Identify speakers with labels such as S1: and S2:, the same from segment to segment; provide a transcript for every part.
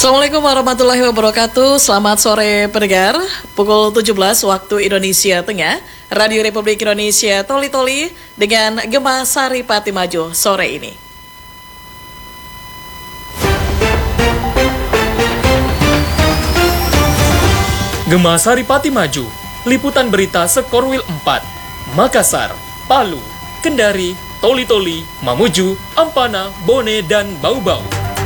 S1: Assalamualaikum warahmatullahi wabarakatuh. Selamat sore pendengar. Pukul 17 waktu Indonesia Tengah, Radio Republik Indonesia Toli-Toli dengan Gema Sari Pati Maju sore ini.
S2: Gema Sari Pati Maju, liputan berita Sekorwil 4, Makassar, Palu, Kendari, Toli-Toli, Mamuju, Ampana, Bone, dan Bau-Bau.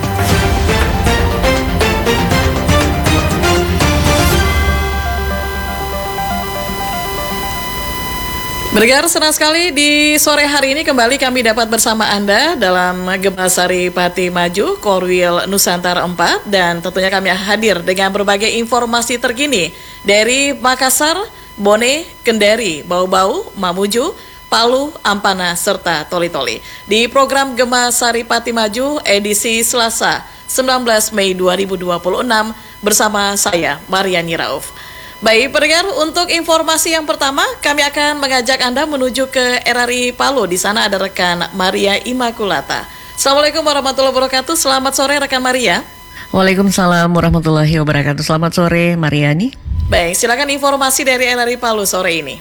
S1: Bergar, senang sekali di sore hari ini kembali kami dapat bersama Anda dalam Gema Sari Pati Maju Korwil Nusantara 4, dan tentunya kami hadir dengan berbagai informasi terkini dari Makassar, Bone, Kendari, Bau-Bau, Mamuju, Palu, Ampana, serta Toli-Toli. Di program Gema Sari Pati Maju edisi Selasa 19 Mei 2026 bersama saya, Mariani Rauf. Baik, pendengar, untuk informasi yang pertama, kami akan mengajak Anda menuju ke RRI Palu. Di sana ada rekan Maria Imakulata. Assalamualaikum warahmatullahi wabarakatuh. Selamat sore rekan Maria.
S3: Waalaikumsalam warahmatullahi wabarakatuh. Selamat sore Mariani.
S1: Baik, silakan informasi dari RRI Palu sore ini.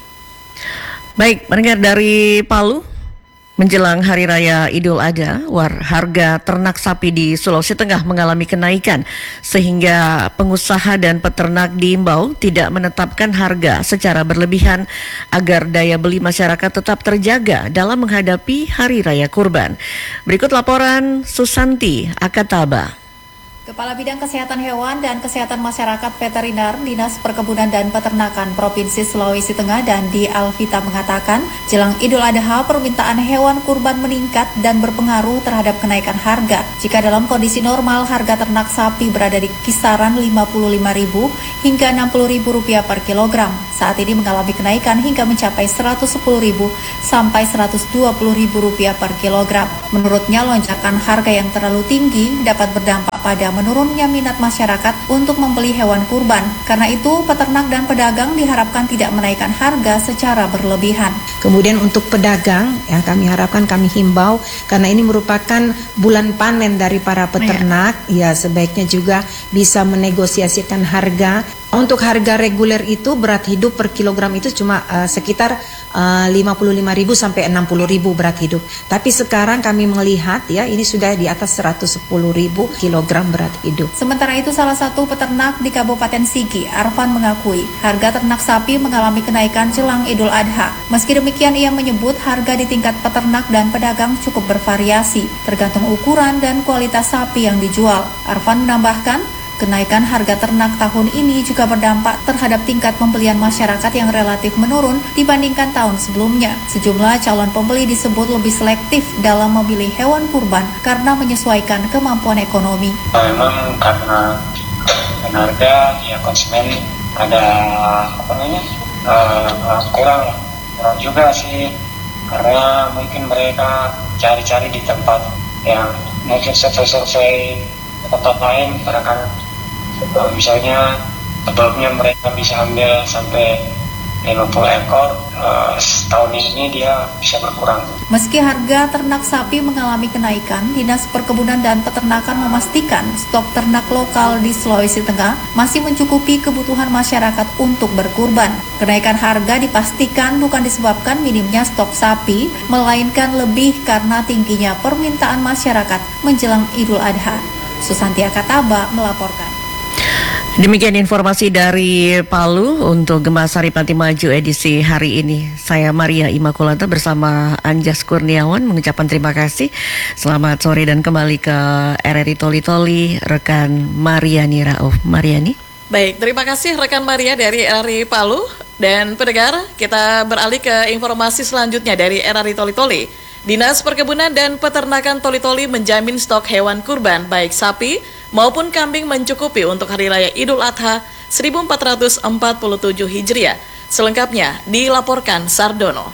S3: Baik, pendengar, dari Palu, menjelang Hari Raya Idul Adha, harga ternak sapi di Sulawesi Tengah mengalami kenaikan sehingga pengusaha dan peternak diimbau tidak menetapkan harga secara berlebihan agar daya beli masyarakat tetap terjaga dalam menghadapi Hari Raya Kurban. Berikut laporan Susanti Akataba.
S4: Kepala Bidang Kesehatan Hewan dan Kesehatan Masyarakat Veteriner Dinas Perkebunan dan Peternakan Provinsi Sulawesi Tengah Dandi Alvita mengatakan, jelang Idul Adha permintaan hewan kurban meningkat dan berpengaruh terhadap kenaikan harga. Jika dalam kondisi normal harga ternak sapi berada di kisaran Rp55.000 hingga Rp60.000 per kilogram, saat ini mengalami kenaikan hingga mencapai Rp110.000 sampai Rp120.000 per kilogram. Menurutnya, lonjakan harga yang terlalu tinggi dapat berdampak pada menurunnya minat masyarakat untuk membeli hewan kurban. Karena itu, peternak dan pedagang diharapkan tidak menaikkan harga secara berlebihan.
S5: Kemudian untuk pedagang, yang kami harapkan, kami himbau, karena ini merupakan bulan panen dari para peternak, ya sebaiknya juga bisa menegosiasikan harga. Untuk harga reguler itu berat hidup per kilogram itu cuma sekitar 55.000 sampai 60.000 berat hidup. Tapi sekarang kami melihat ya ini sudah di atas 110.000 kilogram berat hidup.
S4: Sementara itu, salah satu peternak di Kabupaten Sigi, Arfan, mengakui harga ternak sapi mengalami kenaikan jelang Idul Adha. Meski demikian, ia menyebut harga di tingkat peternak dan pedagang cukup bervariasi, tergantung ukuran dan kualitas sapi yang dijual. Arfan menambahkan, kenaikan harga ternak tahun ini juga berdampak terhadap tingkat pembelian masyarakat yang relatif menurun dibandingkan tahun sebelumnya. Sejumlah calon pembeli disebut lebih selektif dalam memilih hewan kurban karena menyesuaikan kemampuan ekonomi.
S6: Memang karena harga, ya konsumen ada kurang juga sih, karena mungkin mereka cari-cari di tempat yang mungkin survei tempat lain, barangkali misalnya sebelumnya mereka bisa ambil sampai 50 ekor, tahun ini dia bisa berkurang.
S4: Meski harga ternak sapi mengalami kenaikan, Dinas Perkebunan dan Peternakan memastikan stok ternak lokal di Sulawesi Tengah masih mencukupi kebutuhan masyarakat untuk berkurban. Kenaikan harga dipastikan bukan disebabkan minimnya stok sapi, melainkan lebih karena tingginya permintaan masyarakat menjelang Idul Adha. Susanti Akataba melaporkan.
S3: Demikian informasi dari Palu untuk Gema Sari Pati Maju edisi hari ini. Saya Maria Imakulata bersama Anjas Kurniawan mengucapkan terima kasih. Selamat sore dan kembali ke RRI Toli-Toli rekan Mariani Rauf. Mariani.
S1: Baik, terima kasih rekan Maria dari RRI Palu. Dan pendengar, kita beralih ke informasi selanjutnya dari RRI Toli-Toli. Dinas Perkebunan dan Peternakan Toli-Toli menjamin stok hewan kurban baik sapi maupun kambing mencukupi untuk Hari Raya Idul Adha 1447 Hijriah. Selengkapnya dilaporkan Sardono.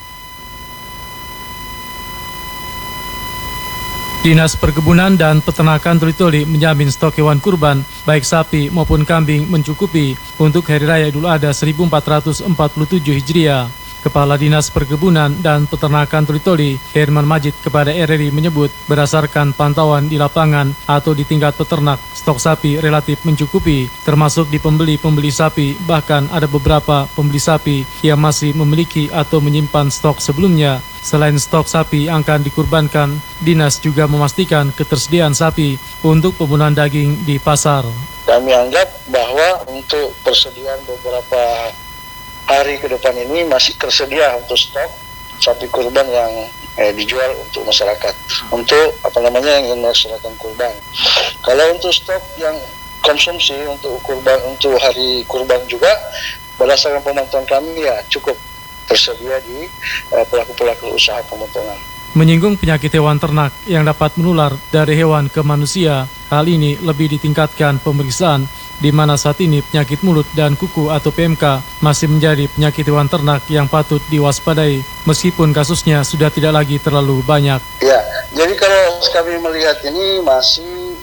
S7: Dinas Perkebunan dan Peternakan Toli-Toli menjamin stok hewan kurban baik sapi maupun kambing mencukupi untuk Hari Raya Idul Adha 1447 Hijriah. Kepala Dinas Perkebunan dan Peternakan Toli-Toli, Herman Majid kepada RRI menyebut berdasarkan pantauan di lapangan atau di tingkat peternak, stok sapi relatif mencukupi, termasuk di pembeli sapi, bahkan ada beberapa pembeli sapi yang masih memiliki atau menyimpan stok sebelumnya. Selain stok sapi yang akan dikurbankan, Dinas juga memastikan ketersediaan sapi untuk pembunuhan daging di pasar.
S8: Kami anggap bahwa untuk persediaan beberapa hari ke depan ini masih tersedia untuk stok sapi kurban yang dijual untuk masyarakat, untuk yang ingin melaksanakan kurban. Kalau untuk stok yang konsumsi untuk kurban, untuk hari kurban juga, berdasarkan pemantauan kami ya cukup tersedia di pelaku-pelaku usaha pemotongan.
S7: Menyinggung penyakit hewan ternak yang dapat menular dari hewan ke manusia, hal ini lebih ditingkatkan pemeriksaan, di mana saat ini penyakit mulut dan kuku atau PMK masih menjadi penyakit hewan ternak yang patut diwaspadai, meskipun kasusnya sudah tidak lagi terlalu banyak.
S8: Ya, jadi kalau kami melihat ini masih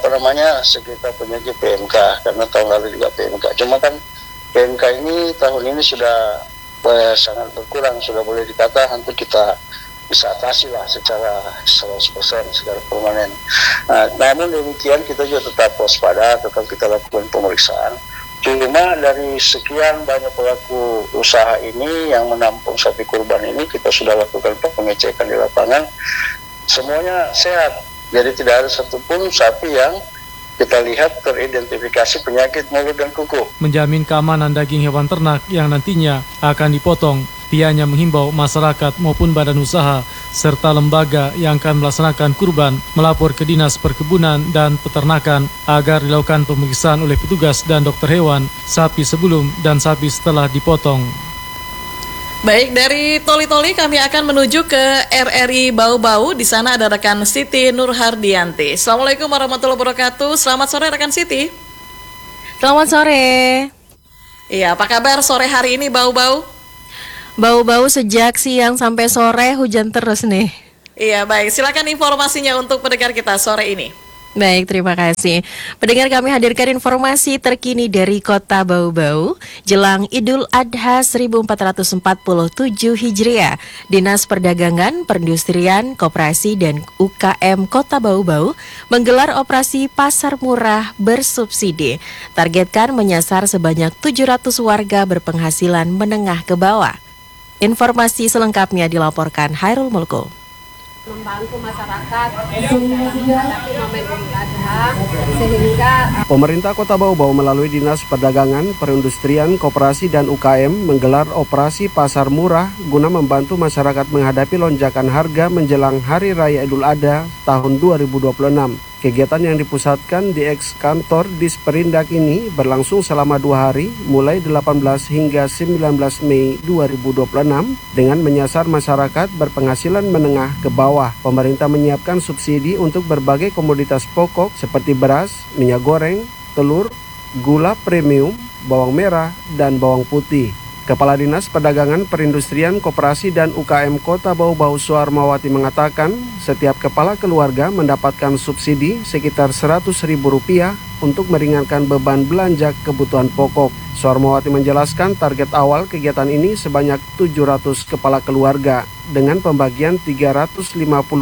S8: sekitar penyakit PMK, karena tahun lalu juga PMK. Cuma kan PMK ini tahun ini sudah sangat berkurang, sudah boleh dikata hampir kita bisa atasi lah secara 100% secara permanen. Namun demikian kita juga tetap waspada, tetap kita lakukan pemeriksaan. Cuma dari sekian banyak pelaku usaha ini yang menampung sapi kurban ini, kita sudah lakukan pengecekan di lapangan, semuanya sehat. Jadi tidak ada satupun sapi yang kita lihat teridentifikasi penyakit mulut dan kuku.
S7: Menjamin keamanan daging hewan ternak yang nantinya akan dipotong, pihaknya menghimbau masyarakat maupun badan usaha serta lembaga yang akan melaksanakan kurban melapor ke Dinas Perkebunan dan Peternakan agar dilakukan pemeriksaan oleh petugas dan dokter hewan sapi sebelum dan sapi setelah dipotong.
S1: Baik, dari Toli-Toli kami akan menuju ke RRI Bau-Bau. Di sana ada rekan Siti Nurhardianti. Assalamualaikum warahmatullahi wabarakatuh. Selamat sore rekan Siti.
S9: Selamat sore.
S1: Iya, apa kabar sore hari ini Bau-Bau?
S9: Bau-bau sejak siang sampai sore hujan terus nih.
S1: Iya, baik. Silakan informasinya untuk pendengar kita sore ini.
S9: Baik, terima kasih. Pendengar, kami hadirkan informasi terkini dari Kota Bau-Bau. Jelang Idul Adha 1447 Hijriah, Dinas Perdagangan, Perindustrian, Koperasi, dan UKM Kota Bau-Bau menggelar operasi pasar murah bersubsidi. Targetkan menyasar sebanyak 700 warga berpenghasilan menengah ke bawah. Informasi selengkapnya dilaporkan Hairul Mulko.
S10: Membantu masyarakat dalam menghadapi momen Idul Adha, sehingga
S11: Pemerintah Kota Bau-Bau melalui Dinas Perdagangan, Perindustrian, Koperasi, dan UKM menggelar operasi pasar murah guna membantu masyarakat menghadapi lonjakan harga menjelang Hari Raya Idul Adha tahun 2026. Kegiatan yang dipusatkan di eks-kantor Disperindak ini berlangsung selama 2 hari, mulai 18 hingga 19 Mei 2026, dengan menyasar masyarakat berpenghasilan menengah ke bawah. Pemerintah menyiapkan subsidi untuk berbagai komoditas pokok seperti beras, minyak goreng, telur, gula premium, bawang merah, dan bawang putih. Kepala Dinas Perdagangan, Perindustrian, Koperasi, dan UKM Kota Bau-Bau Suarmawati mengatakan setiap kepala keluarga mendapatkan subsidi sekitar Rp100.000 untuk meringankan beban belanja kebutuhan pokok. Suarmawati menjelaskan target awal kegiatan ini sebanyak 700 kepala keluarga dengan pembagian 350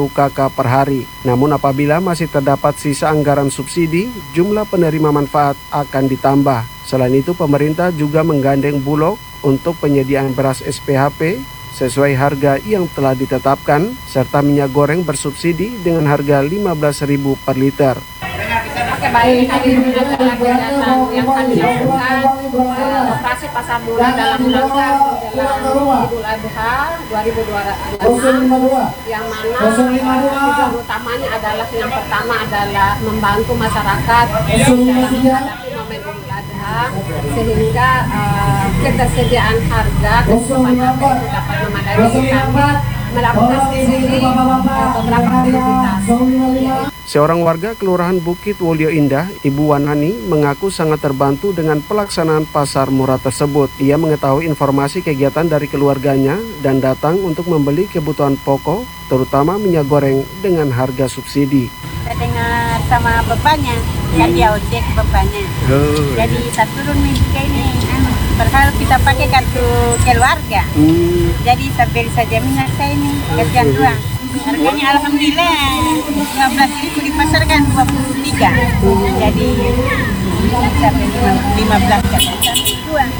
S11: KK per hari. Namun apabila masih terdapat sisa anggaran subsidi, jumlah penerima manfaat akan ditambah. Selain itu, pemerintah juga menggandeng Bulog untuk penyediaan beras SPHP sesuai harga yang telah ditetapkan, serta minyak goreng bersubsidi dengan harga Rp15.000 per liter.
S10: Oke, baik, hari ini adalah kegiatan yang kami lakukan operasi pasar murah dalam rangka menjelang Idul Adha 2026, yang mana tujuan utamanya adalah, yang pertama adalah membantu masyarakat dalam menghadapi momen Idul Adha, sehingga ketersediaan harga kecukupan harga itu dapat memadai. Kami melakukan subsidi beberapa komoditas.
S11: Seorang warga Kelurahan Bukit Wolio Indah, Ibu Wanani, mengaku sangat terbantu dengan pelaksanaan pasar murah tersebut. Ia mengetahui informasi kegiatan dari keluarganya dan datang untuk membeli kebutuhan pokok, terutama minyak goreng dengan harga subsidi.
S12: Saya dengar sama bapaknya, kan dia ojek bapaknya. Jadi saya turun nih kayak ini, Padahal kita pakai kartu keluarga. Jadi sampai bisa jaminan saya ini kasihan doang. Harganya alhamdulillah 15.000 dipasarkan 23. Jadi sampai 15 kan doang.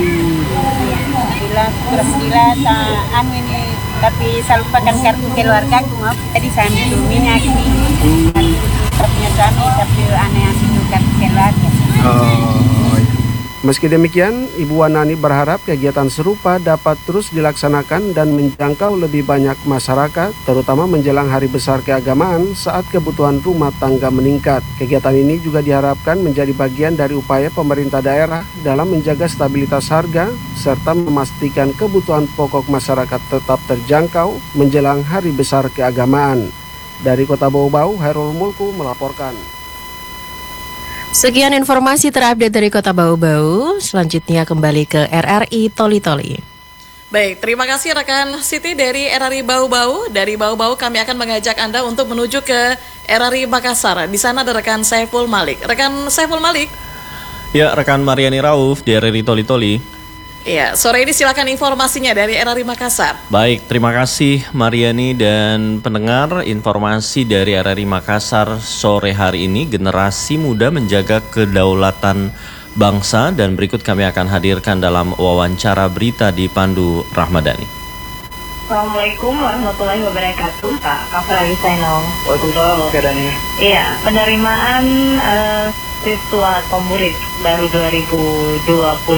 S12: Alhamdulillah ini tapi saya lupakan kartu keluarga aku tadi saya ambil minyak ini punya suami tapi aneh ambil kartu keluarga.
S11: Meski demikian, Ibu Wanani berharap kegiatan serupa dapat terus dilaksanakan dan menjangkau lebih banyak masyarakat, terutama menjelang hari besar keagamaan saat kebutuhan rumah tangga meningkat. Kegiatan ini juga diharapkan menjadi bagian dari upaya pemerintah daerah dalam menjaga stabilitas harga serta memastikan kebutuhan pokok masyarakat tetap terjangkau menjelang hari besar keagamaan. Dari Kota Bau-Bau, Hairul Mulku melaporkan.
S9: Sekian informasi terupdate dari Kota Bau-Bau. Selanjutnya kembali ke RRI Toli-Toli.
S1: Baik, terima kasih rekan Siti dari RRI Bau-Bau. Dari Bau-Bau kami akan mengajak Anda untuk menuju ke RRI Makassar. Di sana ada rekan Saiful Malik. Rekan Saiful Malik.
S13: Ya, rekan Mariani Rauf di RRI Toli-Toli.
S1: Ya, sore ini silakan informasinya dari RRI Makassar.
S13: Baik, terima kasih Mariani dan pendengar. Informasi dari RRI Makassar sore hari ini, generasi muda menjaga kedaulatan bangsa, dan berikut kami akan hadirkan dalam wawancara berita di Pandu Rahmadani.
S14: Assalamualaikum warahmatullahi wabarakatuh, Pak Kafrari Sainong.
S15: Waalaikumsalam, Oke Dani.
S14: Iya, penerimaan siswa atau murid baru 2026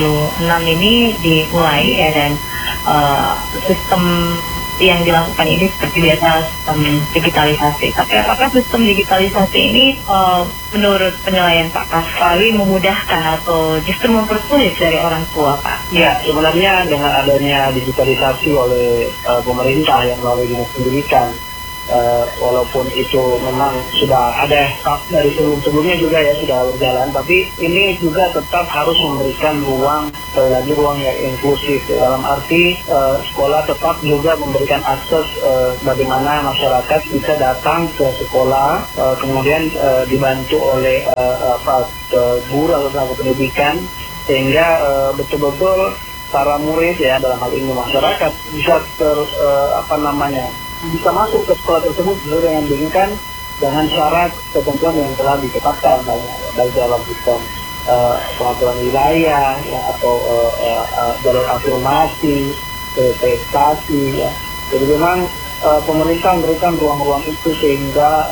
S14: ini dimulai ya, dan sistem yang dilakukan ini seperti biasa sistem digitalisasi. Tapi apakah sistem digitalisasi ini menurut penilaian Pak Kasfari memudahkan atau justru mempersulit dari orang tua, Pak?
S15: Ya, sebenarnya dengan adanya digitalisasi oleh pemerintah yang melalui Dinas Pendidikan, walaupun itu memang sudah ada dari sebelumnya juga ya sudah berjalan, tapi ini juga tetap harus memberikan ruang yang inklusif, dalam arti sekolah tetap juga memberikan akses bagaimana masyarakat bisa datang ke sekolah, kemudian dibantu oleh guru atau tenaga pendidikan, sehingga betul-betul para murid ya, dalam hal ini masyarakat bisa bisa masuk ke sekolah tersebut sesuai dengan diinginkan dengan syarat ketentuan yang telah ditetapkan baik dalam sistem pengaturan wilayah ya, atau jalur afirmasi, prestasi ya. Jadi memang pemerintah memberikan ruang-ruang itu sehingga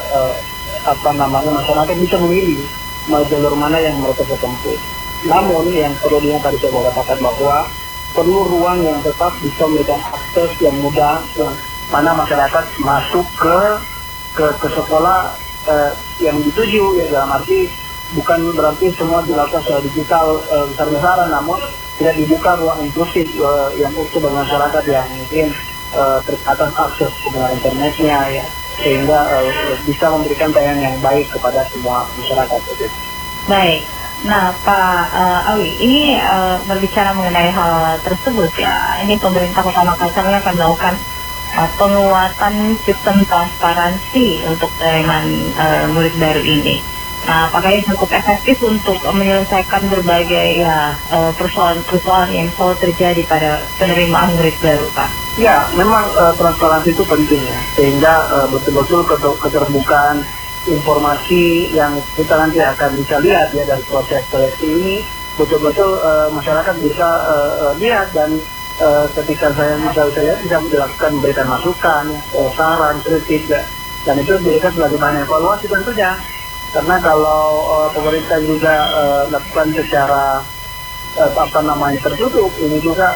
S15: masyarakat bisa memilih jalur mana yang mereka tempuh. Namun yang perlu diingat tadi saya mau katakan bahwa perlu ruang yang tetap bisa memberikan akses yang mudah, yang mana masyarakat masuk ke sekolah yang dituju ya, dalam arti bukan berarti semua dilakukan secara digital besar-besaran, namun tidak dibuka ruang inklusif yang utuh bagi masyarakat yang mungkin terbatas akses penggunaan internetnya ya, sehingga bisa memberikan pelayanan yang baik kepada semua masyarakat.
S14: Baik. Nah, Pak Awi, ini berbicara mengenai hal tersebut ya, ini pemerintah Kota Makassar akan melakukan penguatan sistem transparansi untuk penerimaan murid baru ini. Nah, apakah ini cukup efektif untuk menyelesaikan berbagai persoalan-persoalan yang selalu terjadi pada penerimaan murid baru, Pak?
S15: Ya, memang transparansi itu penting ya, sehingga betul-betul keterbukaan informasi yang kita nanti akan bisa lihat ya dari proses seleksi ini, betul-betul masyarakat bisa lihat, dan ketika saya bisa dilakukan memberikan masukan, saran, kritik, dan itu diberikan sebagai bahan evaluasi tentunya. Karena kalau pemerintah juga lakukan secara tertutup, ini juga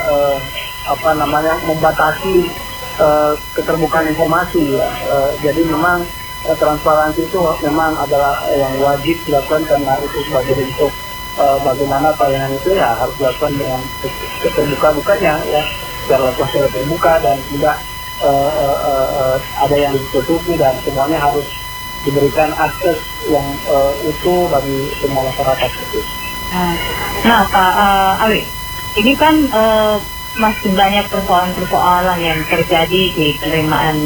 S15: membatasi keterbukaan informasi ya. Jadi memang transparansi itu memang adalah yang wajib dilakukan, karena itu sebagai bentuk bagaimana pelayanan itu ya harus dilakukan dengan keterbuka-bukanya ya, secara terbuka dan tidak ada yang ditutupi, dan semuanya harus diberikan akses yang utuh bagi semua masyarakat itu.
S14: Nah, Pak Awi, ini kan masih banyak persoalan-persoalan yang terjadi di penerimaan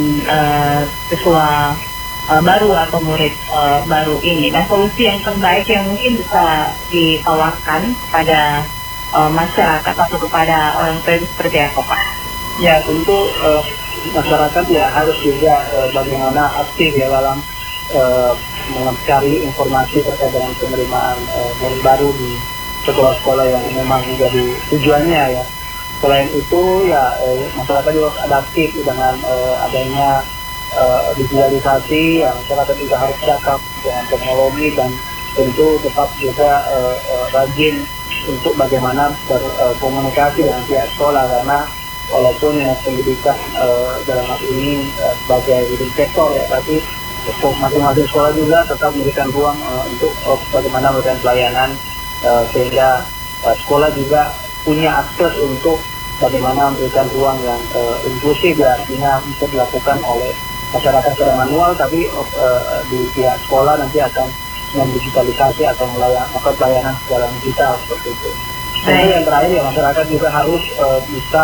S14: siswa baru atau murid baru ini. Dan solusi yang terbaik yang mungkin bisa ditawarkan pada masyarakat atau kepada orang tua itu seperti apa, Pak?
S15: Ya, tentu masyarakat ya harus juga bagaimana aktif ya dalam mencari informasi terkait dengan penerimaan murid baru di sekolah-sekolah yang memang menjadi tujuannya ya. Selain itu ya masyarakat juga adaptif dengan adanya digitalisasi, ya masyarakat juga harus cakap dengan teknologi dan tentu tetap juga rajin untuk bagaimana berkomunikasi dengan pihak sekolah, karena walaupun pendidikan dalam hal ini sebagai leading sektor ya, tapi masing-masing sekolah juga tetap memberikan ruang untuk bagaimana memberikan pelayanan sehingga sekolah juga punya akses untuk bagaimana memberikan ruang yang inklusif, ya, artinya bisa dilakukan oleh masyarakat secara manual, tapi di pihak sekolah nanti akan mendigitalisasi atau melakukan pelayanan secara digital seperti itu. Dan yang terakhir ya masyarakat juga harus bisa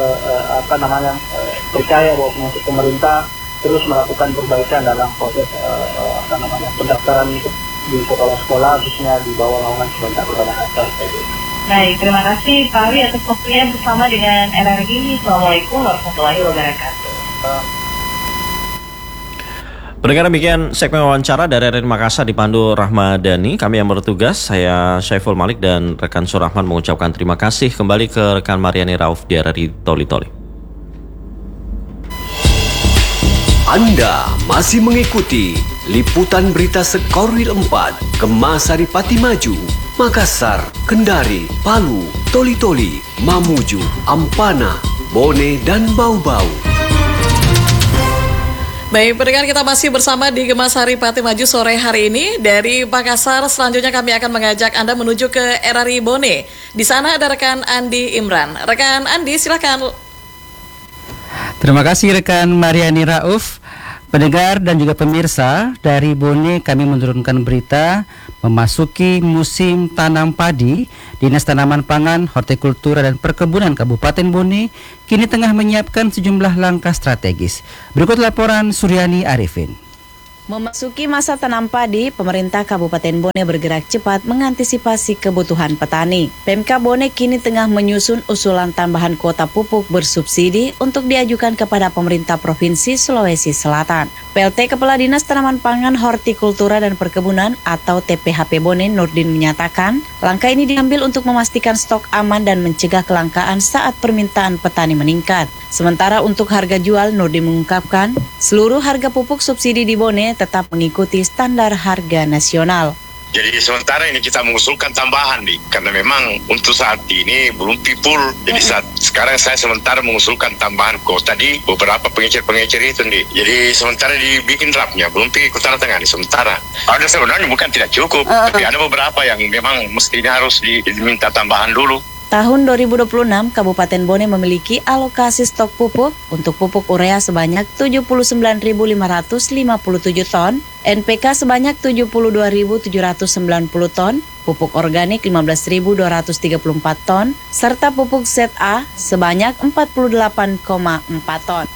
S15: percaya bahwa pemerintah terus melakukan perbaikan dalam proses pendaftaran di sekolah-sekolah, khususnya di bawah naungan Kementerian Agama Asal.
S14: Baik, terima kasih Pak Awi atas waktunya bersama dengan RRI. Assalamualaikum warahmatullahi wabarakatuh.
S13: Pendengar, demikian segmen wawancara dari RRI Makassar dipandu Rahmadani. Kami yang bertugas, saya Syaiful Malik dan rekan Surahman mengucapkan terima kasih. Kembali ke rekan Mariani Rauf di RRI Toli-Toli.
S16: Anda masih mengikuti liputan berita Sekorwil 4, Gemasari Pati Maju, Makassar, Kendari, Palu, Toli-Toli, Mamuju, Ampana, Bone, dan Bau-Bau.
S1: Baik, pendengar, kita masih bersama di Gemasari Pati Maju sore hari ini. Dari Makassar, selanjutnya kami akan mengajak Anda menuju ke RRI Bone. Di sana ada rekan Andi Imran. Rekan Andi, silakan.
S17: Terima kasih rekan Mariani Rauf. Pendengar dan juga pemirsa, dari Bone kami menurunkan berita memasuki musim tanam padi. Dinas Tanaman Pangan, Hortikultura dan Perkebunan Kabupaten Bone kini tengah menyiapkan sejumlah langkah strategis. Berikut laporan Suryani Arifin.
S18: Memasuki masa tanam padi, pemerintah Kabupaten Bone bergerak cepat mengantisipasi kebutuhan petani. Pemka Bone kini tengah menyusun usulan tambahan kuota pupuk bersubsidi untuk diajukan kepada pemerintah Provinsi Sulawesi Selatan. PLT Kepala Dinas Tanaman Pangan, Hortikultura dan Perkebunan atau TPHP Bone, Nurdin, menyatakan langkah ini diambil untuk memastikan stok aman dan mencegah kelangkaan saat permintaan petani meningkat. Sementara untuk harga jual, Nurdin mengungkapkan seluruh harga pupuk subsidi di Bone tetap mengikuti standar harga nasional.
S19: Jadi sementara ini kita mengusulkan tambahan nih, karena memang untuk saat ini belum pipul. Jadi sekarang saya sementara mengusulkan tambahan kuota di beberapa pengecer-pengecer itu nih. Jadi sementara dibikin draftnya, belum pergi ke Utara Tengah nih sementara. Ada sebenarnya bukan tidak cukup, tapi ada beberapa yang memang mestinya harus diminta tambahan dulu.
S18: Tahun 2026, Kabupaten Bone memiliki alokasi stok pupuk untuk pupuk urea sebanyak 79.557 ton, NPK sebanyak 72.790 ton, pupuk organik 15.234 ton, serta pupuk ZA sebanyak 48,4 ton.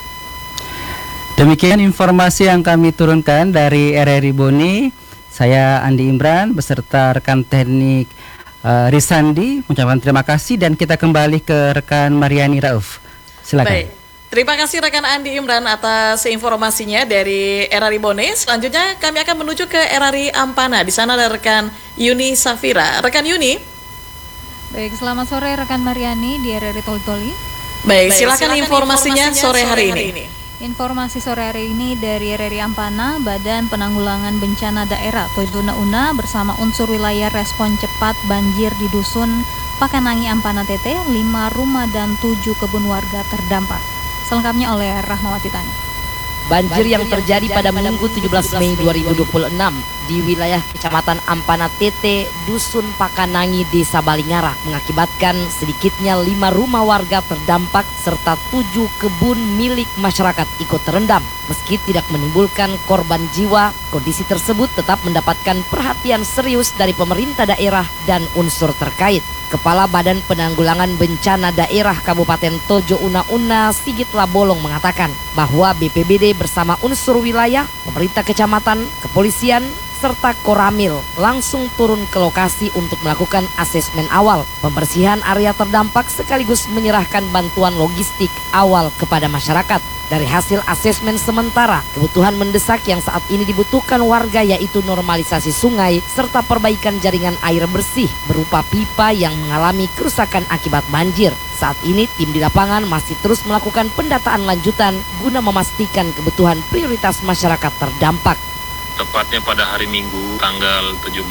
S17: Demikian informasi yang kami turunkan dari RRI Bone. Saya Andi Imran beserta rekan teknik Risandi mengucapkan terima kasih, dan kita kembali ke rekan Mariani Rauf. Silakan.
S1: Baik. Terima kasih rekan Andi Imran atas informasinya dari RRI Bone. Selanjutnya kami akan menuju ke RRI Ampana. Di sana ada rekan Yuni Safira. Rekan Yuni.
S20: Baik, selamat sore rekan Mariani di RRI Toli-Toli.
S1: Baik, silakan informasinya sore hari ini.
S20: Informasi sore hari ini dari RRI Ampana, Badan Penanggulangan Bencana Daerah atau Una bersama unsur wilayah respon cepat banjir di Dusun Pakanangi Ampana TT, 5 rumah dan 7 kebun warga terdampak. Selengkapnya oleh Rahmawati Tani.
S21: Banjir yang terjadi pada Minggu 17 Mei 2026 di wilayah Kecamatan Ampana TT, Dusun Pakanangi, Desa Balingara mengakibatkan sedikitnya 5 rumah warga terdampak serta 7 kebun milik masyarakat ikut terendam. Meski tidak menimbulkan korban jiwa, kondisi tersebut tetap mendapatkan perhatian serius dari pemerintah daerah dan unsur terkait. Kepala Badan Penanggulangan Bencana Daerah Kabupaten Tojo Una Sigit Labolong mengatakan bahwa BPBD bersama unsur wilayah, pemerintah kecamatan, kepolisian, serta Koramil langsung turun ke lokasi untuk melakukan asesmen awal, pembersihan area terdampak sekaligus menyerahkan bantuan logistik awal kepada masyarakat. Dari hasil asesmen sementara, kebutuhan mendesak yang saat ini dibutuhkan warga yaitu normalisasi sungai serta perbaikan jaringan air bersih berupa pipa yang mengalami kerusakan akibat banjir. Saat ini tim di lapangan masih terus melakukan pendataan lanjutan guna memastikan kebutuhan prioritas masyarakat terdampak.
S2: Tepatnya pada hari Minggu tanggal 17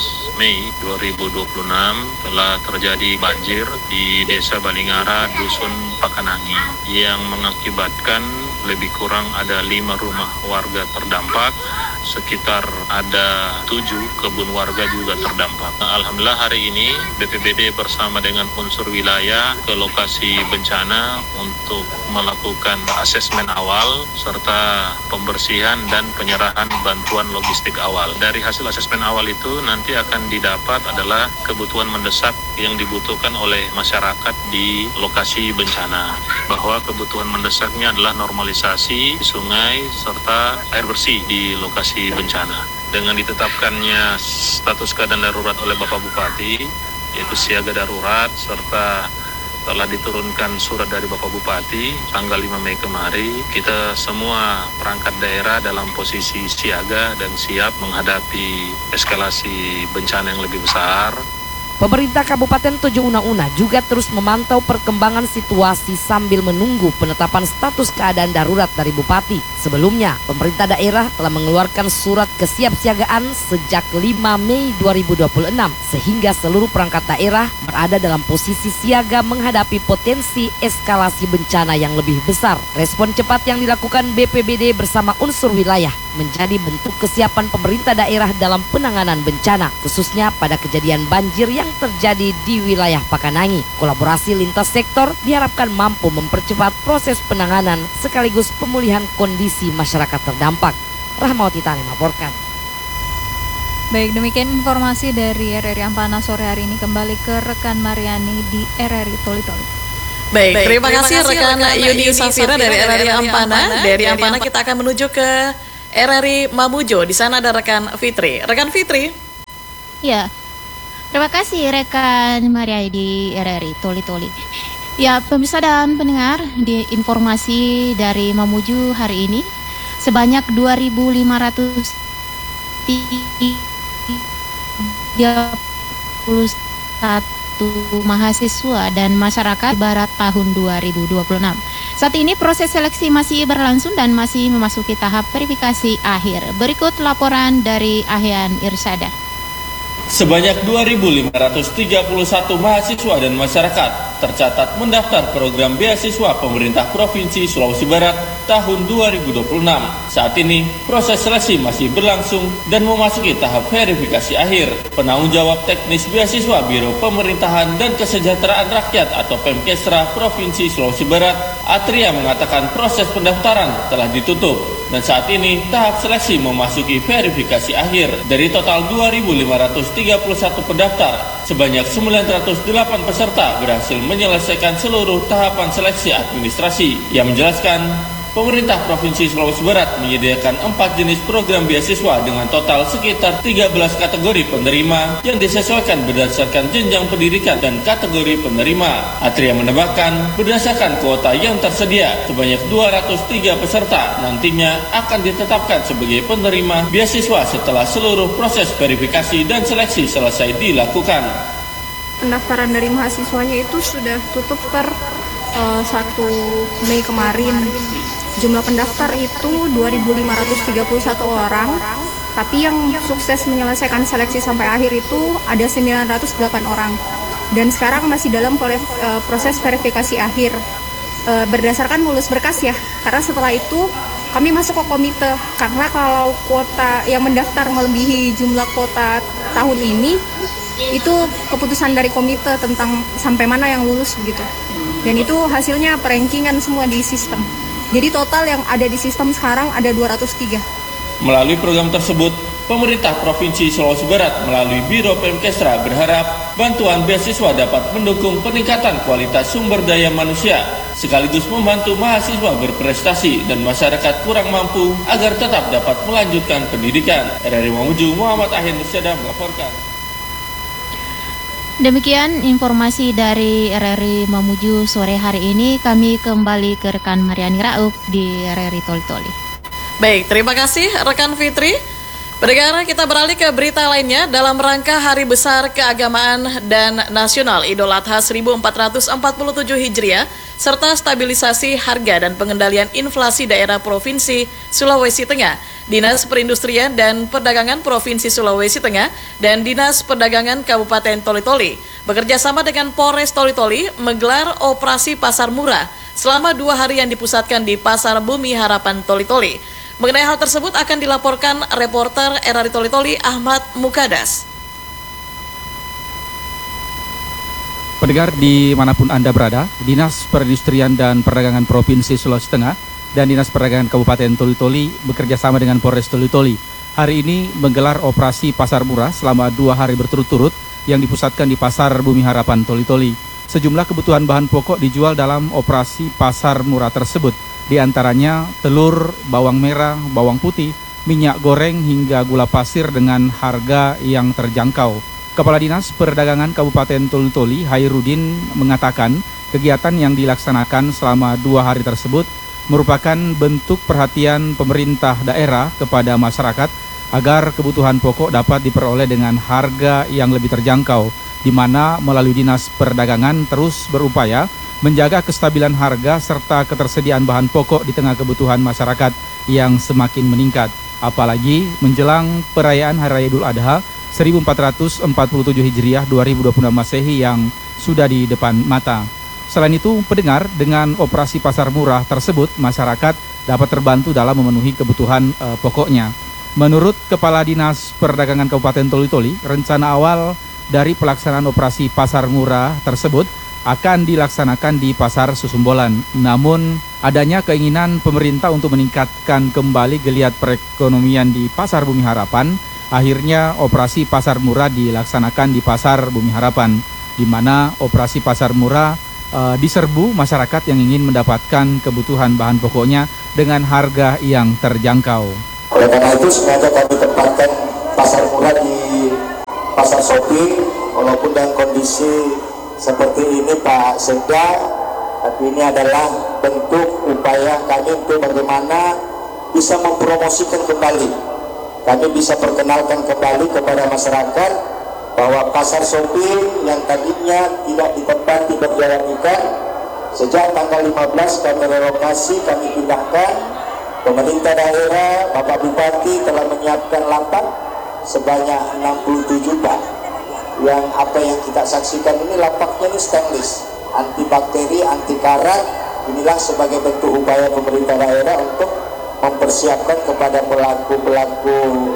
S2: Mei 2026 telah terjadi banjir di Desa Balingara, Dusun Pakanangi yang mengakibatkan lebih kurang ada 5 rumah warga terdampak, sekitar ada 7 kebun warga juga terdampak. Alhamdulillah hari ini BPBD bersama dengan unsur wilayah ke lokasi bencana untuk melakukan asesmen awal serta pembersihan dan penyerahan bantuan logistik awal. Dari hasil asesmen awal itu nanti akan didapat adalah kebutuhan mendesak yang dibutuhkan oleh masyarakat di lokasi bencana, bahwa kebutuhan mendesaknya adalah normalisasi sungai serta air bersih di lokasi bencana. Dengan ditetapkannya status keadaan darurat oleh Bapak Bupati, yaitu siaga darurat, serta telah diturunkan surat dari Bapak Bupati tanggal 5 Mei kemarin, kita semua perangkat daerah dalam posisi siaga dan siap menghadapi eskalasi bencana yang lebih besar.
S21: Pemerintah Kabupaten Tojo Una juga terus memantau perkembangan situasi sambil menunggu penetapan status keadaan darurat dari Bupati. Sebelumnya, pemerintah daerah telah mengeluarkan surat kesiapsiagaan sejak 5 Mei 2026 sehingga seluruh perangkat daerah berada dalam posisi siaga menghadapi potensi eskalasi bencana yang lebih besar. Respon cepat yang dilakukan BPBD bersama unsur wilayah menjadi bentuk kesiapan pemerintah daerah dalam penanganan bencana, khususnya pada kejadian banjir yang terjadi di wilayah Pakanangi. Kolaborasi lintas sektor diharapkan mampu mempercepat proses penanganan sekaligus pemulihan kondisi masyarakat terdampak. Rahmawati Tani melaporkan.
S20: Baik, demikian informasi dari RRI Ampana sore hari ini. Kembali ke rekan Mariani di RRI Toli-Toli.
S1: Baik, terima kasih rekan Yuni Safira dari RRI Ampana. Dari Ampana kita akan menuju ke RRI Mamuju. Di sana ada rekan Fitri. Rekan Fitri.
S22: Ya. Terima kasih rekan Maria di RRI Toli-Toli. Ya, pemirsa dan pendengar, di informasi dari Mamuju hari ini sebanyak 2.531 mahasiswa dan masyarakat barat tahun 2026. Saat ini proses seleksi masih berlangsung dan masih memasuki tahap verifikasi akhir. Berikut laporan dari Ahyan Irsada.
S23: Sebanyak 2.531 mahasiswa dan masyarakat tercatat mendaftar program beasiswa pemerintah Provinsi Sulawesi Barat tahun 2026. Saat ini, proses seleksi masih berlangsung dan memasuki tahap verifikasi akhir. Penanggung jawab teknis beasiswa Biro Pemerintahan dan Kesejahteraan Rakyat atau Pemkesra Provinsi Sulawesi Barat, Atria mengatakan proses pendaftaran telah ditutup dan saat ini tahap seleksi memasuki verifikasi akhir. Dari total 2.531 pendaftar, sebanyak 908 peserta berhasil menyelesaikan seluruh tahapan seleksi administrasi. Ia menjelaskan, pemerintah Provinsi Sulawesi Barat menyediakan 4 jenis program beasiswa dengan total sekitar 13 kategori penerima yang disesuaikan berdasarkan jenjang pendidikan dan kategori penerima. Atria menambahkan, berdasarkan kuota yang tersedia, sebanyak 203 peserta nantinya akan ditetapkan sebagai penerima beasiswa setelah seluruh proses verifikasi dan seleksi selesai dilakukan.
S24: Pendaftaran dari mahasiswanya itu sudah tutup per 1 Mei kemarin. Jumlah pendaftar itu 2.531 orang, tapi yang sukses menyelesaikan seleksi sampai akhir itu ada 908 orang. Dan sekarang masih dalam proses verifikasi akhir berdasarkan mulus berkas ya. Karena setelah itu kami masuk ke komite, karena kalau kuota yang mendaftar melebihi jumlah kuota tahun ini, itu keputusan dari komite tentang sampai mana yang lulus begitu. Dan itu hasilnya perankingan semua di sistem. Jadi total yang ada di sistem sekarang ada 203.
S23: Melalui program tersebut, pemerintah Provinsi Sulawesi Barat melalui Biro Pemkesra berharap bantuan beasiswa dapat mendukung peningkatan kualitas sumber daya manusia, sekaligus membantu mahasiswa berprestasi dan masyarakat kurang mampu agar tetap dapat melanjutkan pendidikan. RRI Mamuju, Muhammad Ahir Nursyada melaporkan.
S22: Demikian informasi dari RRI Mamuju sore hari ini. Kami kembali ke rekan Mariani Rauf di RRI Toli-Toli.
S1: Baik, terima kasih rekan Fitri. Pendengar, kita beralih ke berita lainnya. Dalam rangka Hari Besar Keagamaan dan Nasional Idul Adha 1447 Hijriah serta stabilisasi harga dan pengendalian inflasi daerah Provinsi Sulawesi Tengah, Dinas Perindustrian dan Perdagangan Provinsi Sulawesi Tengah dan Dinas Perdagangan Kabupaten Toli-Toli bekerja sama dengan Polres Toli-Toli menggelar operasi pasar murah selama 2 hari yang dipusatkan di Pasar Bumi Harapan Toli-Toli. Mengenai hal tersebut akan dilaporkan reporter RRI Toli-Toli Ahmad Mukadas.
S3: Pendengar dimanapun Anda berada, Dinas Perindustrian dan Perdagangan Provinsi Sulawesi Tengah dan Dinas Perdagangan Kabupaten Toli-Toli bekerja sama dengan Polres Toli-Toli hari ini menggelar operasi pasar murah selama 2 hari berturut-turut yang dipusatkan di Pasar Bumi Harapan Toli-Toli. Sejumlah kebutuhan bahan pokok dijual dalam operasi pasar murah tersebut. Di antaranya telur, bawang merah, bawang putih, minyak goreng hingga gula pasir dengan harga yang terjangkau. Kepala Dinas Perdagangan Kabupaten Toli-Toli, Hairudin, mengatakan kegiatan yang dilaksanakan selama 2 hari tersebut merupakan bentuk perhatian pemerintah daerah kepada masyarakat agar kebutuhan pokok dapat diperoleh dengan harga yang lebih terjangkau, di mana melalui Dinas Perdagangan terus berupaya menjaga kestabilan harga serta ketersediaan bahan pokok di tengah kebutuhan masyarakat yang semakin meningkat. Apalagi menjelang perayaan Hari Raya Idul Adha 1447 Hijriah 2026 Masehi yang sudah di depan mata. Selain itu, pendengar, dengan operasi pasar murah tersebut, masyarakat dapat terbantu dalam memenuhi kebutuhan pokoknya. Menurut Kepala Dinas Perdagangan Kabupaten Toli-Toli, rencana awal dari pelaksanaan operasi pasar murah tersebut akan dilaksanakan di Pasar Susumbolan. Namun, adanya keinginan pemerintah untuk meningkatkan kembali geliat perekonomian di Pasar Bumi Harapan, akhirnya operasi pasar murah dilaksanakan di Pasar Bumi Harapan, di mana operasi pasar murah diserbu masyarakat yang ingin mendapatkan kebutuhan bahan pokoknya dengan harga yang terjangkau.
S4: Oleh karena itu, sengaja kami tempatkan pasar murah di Pasar Shopping, walaupun dalam kondisi seperti ini Pak Sekda, tapi ini adalah bentuk upaya kami untuk bagaimana bisa mempromosikan kembali. Kami bisa perkenalkan kembali kepada masyarakat bahwa Pasar Shopping yang tadinya tidak ditempati berjalan ikan, sejak tanggal 15 kami relokasi, kami pindahkan. Pemerintah daerah, Bapak Bupati telah menyiapkan lapak sebanyak 67 Pak. Yang apa yang kita saksikan ini lapaknya ini stainless, anti bakteri, anti karat. Inilah sebagai bentuk upaya pemerintah daerah untuk mempersiapkan kepada pelaku-pelaku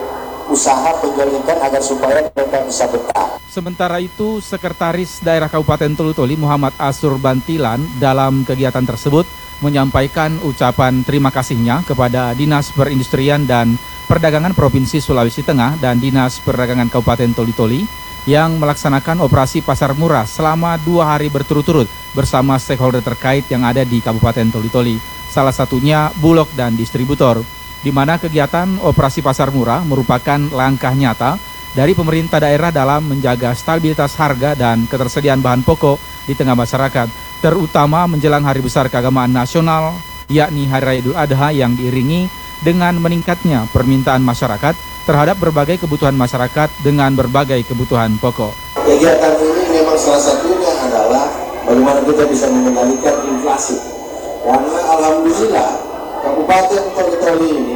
S4: usaha penjual ikan agar supaya mereka bisa betah.
S3: Sementara itu, Sekretaris Daerah Kabupaten Toli-Toli Muhammad Asur Bantilan dalam kegiatan tersebut menyampaikan ucapan terima kasihnya kepada Dinas Perindustrian dan Perdagangan Provinsi Sulawesi Tengah dan Dinas Perdagangan Kabupaten Toli-Toli yang melaksanakan operasi pasar murah selama 2 hari berturut-turut bersama stakeholder terkait yang ada di Kabupaten Toli-Toli, salah satunya Bulog dan distributor, di mana kegiatan operasi pasar murah merupakan langkah nyata dari pemerintah daerah dalam menjaga stabilitas harga dan ketersediaan bahan pokok di tengah masyarakat, terutama menjelang Hari Besar Keagamaan Nasional, yakni Hari Raya Idul Adha yang diiringi dengan meningkatnya permintaan masyarakat terhadap berbagai kebutuhan masyarakat dengan berbagai kebutuhan pokok.
S4: Kegiatan ini memang salah satunya adalah bagaimana kita bisa mengendalikan inflasi. Karena alhamdulillah Kabupaten Toli-Toli ini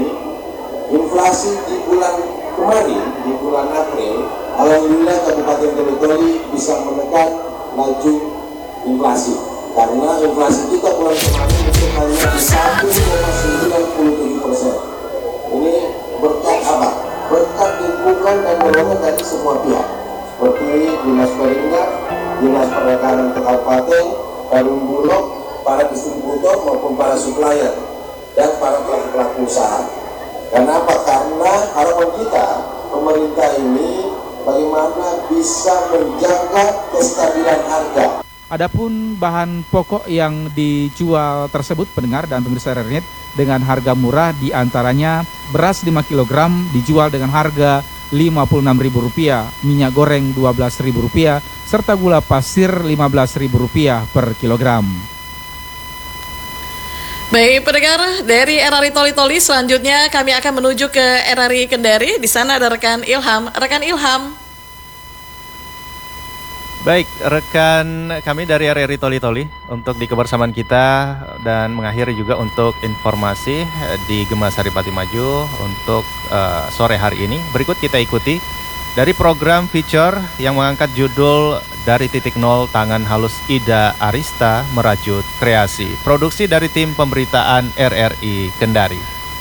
S4: inflasi di bulan kemarin, di bulan April, alhamdulillah Kabupaten Toli-Toli bisa menekan laju inflasi. Karena inflasi kita bulan kemarin itu hanya 1,97%. Ini berkat apa? Berkat dukungan dan dorongan dari semua pihak, seperti Dinas Perindak, Dinas Perdagangan Kabupaten, Perum Bulog, para distributor maupun para supplier, dan para pelaku-pelaku usaha. Kenapa? Karena harapan kita pemerintah ini bagaimana bisa menjaga kestabilan harga.
S3: Adapun bahan pokok yang dijual tersebut pendengar dan pemirsa RRI dengan harga murah diantaranya beras 5 kg dijual dengan harga Rp56.000, minyak goreng Rp12.000, serta gula pasir Rp15.000 per kilogram.
S1: Baik pendengar, dari RRI Toli-Toli selanjutnya kami akan menuju ke RRI Kendari. Di sana ada rekan Ilham. Rekan Ilham.
S5: Baik, rekan kami dari RRI Toli-Toli untuk di kebersamaan kita dan mengakhiri juga untuk informasi di Gemasari Pati Maju untuk sore hari ini. Berikut kita ikuti dari program feature yang mengangkat judul Dari Titik Nol Tangan Halus Ida Arista Merajut Kreasi. Produksi dari tim pemberitaan RRI Kendari.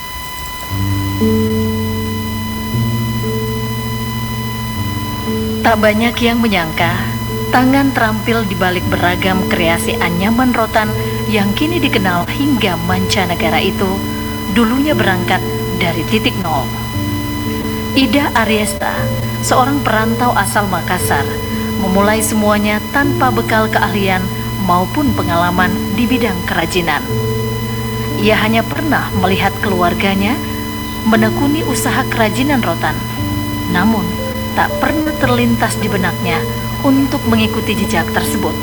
S6: Tak banyak yang menyangka, tangan terampil di balik beragam kreasi anyaman rotan yang kini dikenal hingga mancanegara itu, dulunya berangkat dari titik nol. Ida Arista, seorang perantau asal Makassar, memulai semuanya tanpa bekal keahlian maupun pengalaman di bidang kerajinan. Ia hanya pernah melihat keluarganya menekuni usaha kerajinan rotan, namun tak pernah terlintas di benaknya untuk mengikuti jejak tersebut.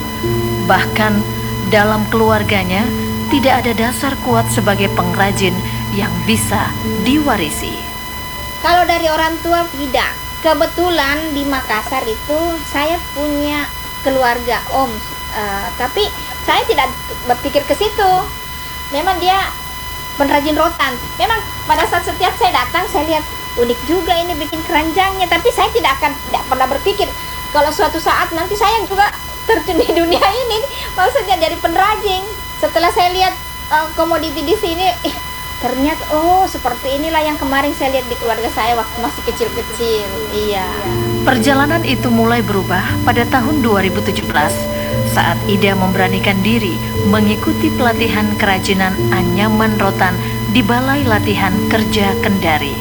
S6: Bahkan dalam keluarganya tidak ada dasar kuat sebagai pengrajin yang bisa diwarisi.
S7: Kalau dari orang tua tidak. Kebetulan di Makassar itu saya punya keluarga om, tapi saya tidak berpikir ke situ. Memang dia pengrajin rotan. Memang pada saat setiap saya datang saya lihat unik juga ini bikin keranjangnya, tapi saya tidak pernah berpikir kalau suatu saat nanti saya juga terjun di dunia ini, maksudnya dari pengrajin. Setelah saya lihat komoditi di sini, ternyata seperti inilah yang kemarin saya lihat di keluarga saya waktu masih kecil-kecil. Iya.
S6: Perjalanan itu mulai berubah pada tahun 2017 saat Ida memberanikan diri mengikuti pelatihan kerajinan anyaman rotan di Balai Latihan Kerja Kendari.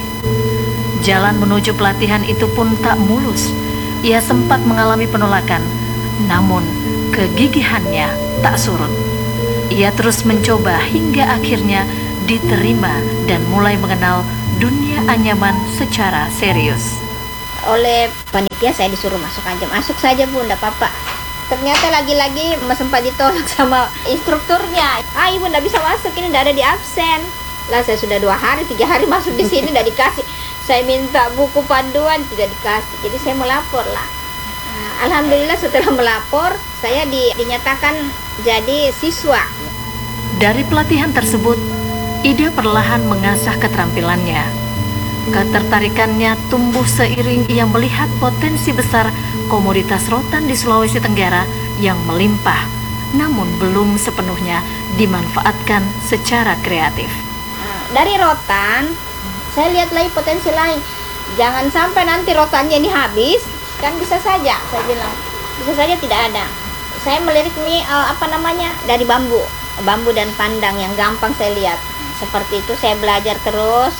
S6: Jalan menuju pelatihan itu pun tak mulus. Ia sempat mengalami penolakan, namun kegigihannya tak surut. Ia terus mencoba hingga akhirnya diterima dan mulai mengenal dunia anyaman secara serius.
S7: Oleh panitia saya disuruh masuk aja, masuk saja Bu, enggak apa-apa. Ternyata lagi-lagi sempat ditolak sama instrukturnya. Ibu enggak bisa masuk, ini enggak ada di absen. Lah saya sudah 2 hari, 3 hari masuk di sini enggak dikasih. Saya minta buku panduan tidak dikasih. Jadi saya melapor lah. Nah, alhamdulillah setelah melapor, saya dinyatakan jadi siswa.
S6: Dari pelatihan tersebut, Ida perlahan mengasah keterampilannya. Ketertarikannya tumbuh seiring ia melihat potensi besar komoditas rotan di Sulawesi Tenggara yang melimpah, namun belum sepenuhnya dimanfaatkan secara kreatif.
S7: Dari rotan, saya lihat lagi potensi lain. Jangan sampai nanti rotannya ini habis, kan bisa saja, saya bilang. Bisa saja tidak ada. Saya melirik ini dari bambu dan pandang yang gampang saya lihat. Seperti itu saya belajar terus,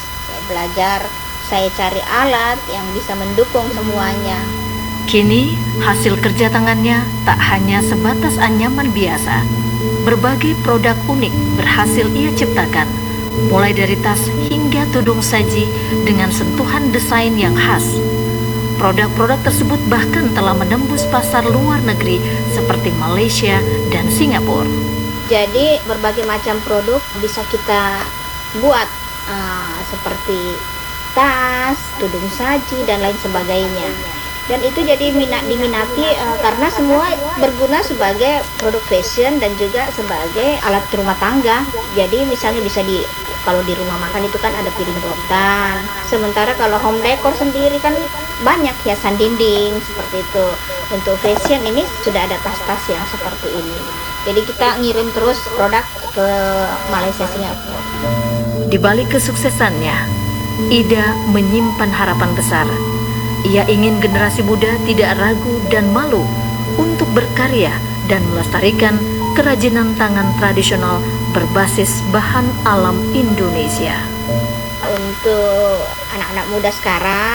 S7: saya cari alat yang bisa mendukung semuanya.
S6: Kini hasil kerja tangannya tak hanya sebatas anyaman biasa. Berbagai produk unik berhasil ia ciptakan, mulai dari tas hingga tudung saji dengan sentuhan desain yang khas. Produk-produk tersebut bahkan telah menembus pasar luar negeri seperti Malaysia dan Singapura.
S7: Jadi berbagai macam produk bisa kita buat seperti tas, tudung saji dan lain sebagainya. Dan itu jadi diminati karena semua berguna sebagai produk fashion dan juga sebagai alat rumah tangga. Jadi misalnya bisa kalau di rumah makan itu kan ada piring rotan. Sementara kalau home decor sendiri kan banyak hiasan dinding seperti itu. Untuk fashion ini sudah ada tas-tas yang seperti ini. Jadi kita ngirim terus produk ke Malaysia, Singapura.
S6: Di balik kesuksesannya, Ida menyimpan harapan besar. Ia ingin generasi muda tidak ragu dan malu untuk berkarya dan melestarikan kerajinan tangan tradisional berbasis bahan alam Indonesia.
S7: Untuk anak-anak muda sekarang,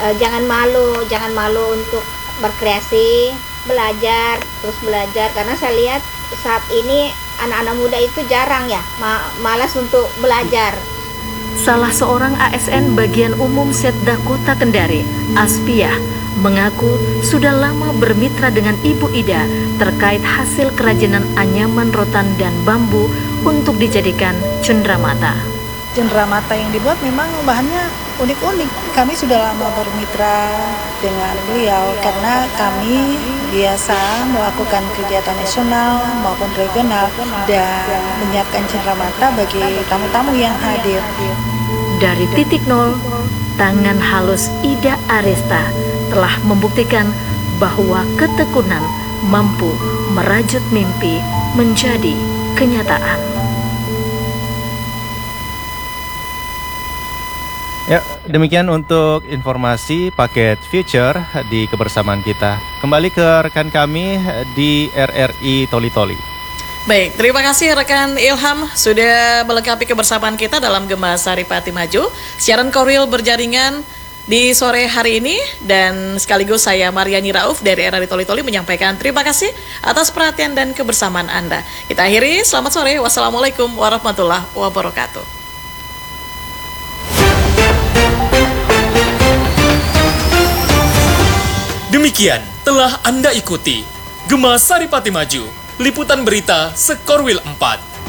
S7: jangan malu untuk berkreasi, belajar karena saya lihat saat ini anak-anak muda itu jarang ya, malas untuk belajar.
S6: Salah seorang ASN bagian umum Setda Kota Kendari, Aspiah, mengaku sudah lama bermitra dengan Ibu Ida terkait hasil kerajinan anyaman rotan dan bambu untuk dijadikan cenderamata.
S8: Cenderamata yang dibuat memang bahannya unik-unik. Kami sudah lama bermitra dengan beliau karena kami biasa melakukan kegiatan nasional maupun regional dan menyiapkan cenderamata bagi tamu-tamu yang hadir.
S6: Dari titik nol, tangan halus Ida Arista telah membuktikan bahwa ketekunan mampu merajut mimpi menjadi kenyataan.
S5: Ya, demikian untuk informasi paket Future di kebersamaan kita. Kembali ke rekan kami di RRI Toli-Toli.
S1: Baik, terima kasih rekan Ilham sudah melengkapi kebersamaan kita dalam Gema Sari Pati Maju. Siaran Korwil berjaringan di sore hari ini dan sekaligus saya Mariani Rauf dari RRI Toli-Toli menyampaikan terima kasih atas perhatian dan kebersamaan Anda. Kita akhiri, selamat sore. Wassalamualaikum warahmatullahi wabarakatuh.
S10: Demikian telah Anda ikuti Gema Sari Pati Maju, liputan berita Sekorwil 4.